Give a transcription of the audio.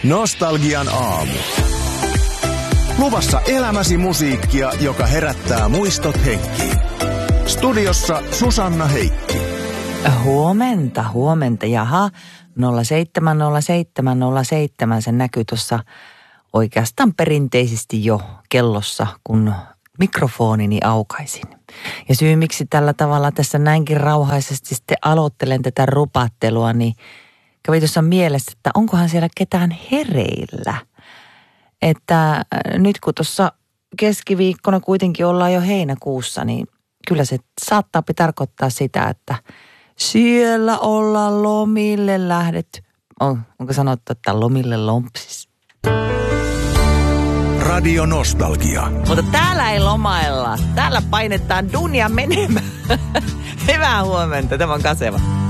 Nostalgian aamu. Luvassa elämäsi musiikkia, joka herättää muistot henkiin. Studiossa Susanna Heikki. Huomenta. Jaha, 070707 sen näkyy tuossa oikeastaan perinteisesti jo kellossa, kun mikrofonini aukaisin. Ja syy, miksi tällä tavalla tässä näinkin rauhaisesti sitten aloittelen tätä rupattelua, niin kävi tuossa mielessä, että onkohan siellä ketään hereillä. Että nyt kun tuossa keskiviikkona kuitenkin ollaan jo heinäkuussa, niin kyllä se saattaa tarkoittaa sitä, että siellä ollaan lomille lähdetty. Onko sanottu, että lomille lompsis? Radio Nostalgia. Mutta täällä ei lomailla. Täällä painetaan duunia menemään. Hyvää huomenta, tämä on Kaseva.